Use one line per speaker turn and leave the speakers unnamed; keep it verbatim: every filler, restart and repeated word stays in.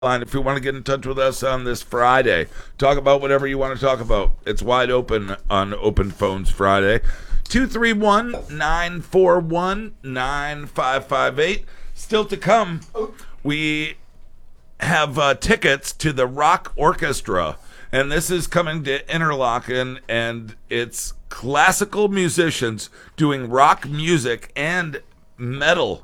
line if you want to get in touch with us on this Friday. Talk about whatever you want to talk about. It's wide open on Open Phones Friday. two three one, nine four one, nine five five eight. Still to come, we have uh, tickets to the Rock Orchestra. And this is coming to Interlaken, and it's classical musicians doing rock music and metal